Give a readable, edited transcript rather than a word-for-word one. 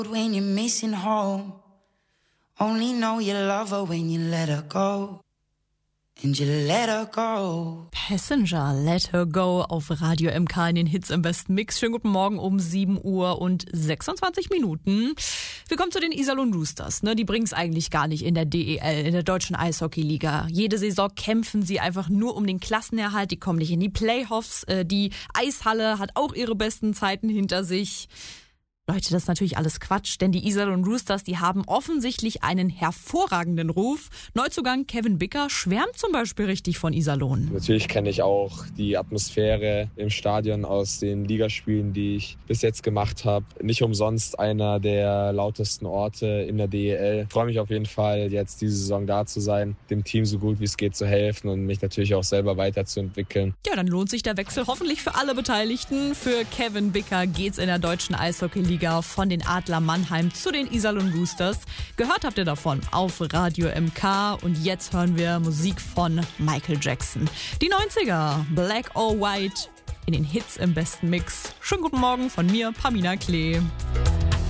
When you're missing home, only know you love her when you let her go. And you let her go. Passenger, Let Her Go auf Radio MK in den Hits im besten Mix. Schönen guten Morgen um 7 Uhr und 26 Minuten. Wir kommen zu den Iserlohn Roosters. Die bringen es eigentlich gar nicht in der DEL, in der Deutschen Eishockey-Liga. Jede Saison kämpfen sie einfach nur um den Klassenerhalt. Die kommen nicht in die Playoffs. Die Eishalle hat auch ihre besten Zeiten hinter sich. Leute, das ist natürlich alles Quatsch, denn die Iserlohn Roosters, die haben offensichtlich einen hervorragenden Ruf. Neuzugang Kevin Bicker schwärmt zum Beispiel richtig von Iserlohn. Natürlich kenne ich auch die Atmosphäre im Stadion aus den Ligaspielen, die ich bis jetzt gemacht habe. Nicht umsonst einer der lautesten Orte in der DEL. Ich freue mich auf jeden Fall, jetzt diese Saison da zu sein, dem Team so gut wie es geht zu helfen und mich natürlich auch selber weiterzuentwickeln. Ja, dann lohnt sich der Wechsel hoffentlich für alle Beteiligten. Für Kevin Bicker geht's in der Deutschen Eishockey-Liga von den Adler Mannheim zu den Iserlohn Roosters. Gehört habt ihr davon auf Radio MK und jetzt hören wir Musik von Michael Jackson. Die 90er, Black or White in den Hits im besten Mix. Schönen guten Morgen von mir, Pamina Klee.